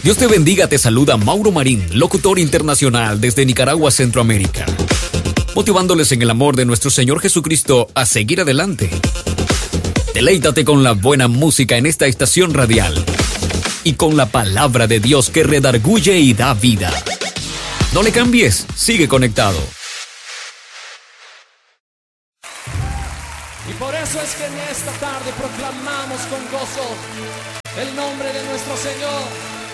Dios te bendiga, te saluda Mauro Marín, locutor internacional desde Nicaragua, Centroamérica, motivándoles en el amor de nuestro Señor Jesucristo a seguir adelante. Deleítate con la buena música en esta estación radial y con la palabra de Dios que redarguye y da vida. No le cambies, sigue conectado. Y por eso es que en esta tarde proclamamos con gozo el nombre de nuestro Señor.